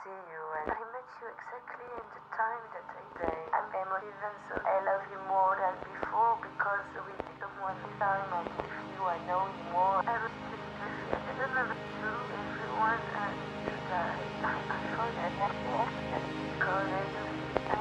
see you, and I met you exactly in the time that I say I'm emotive, and so I love you more than before because we become one time, and with you I know you more. I was just I don't know to everyone, and I forget because I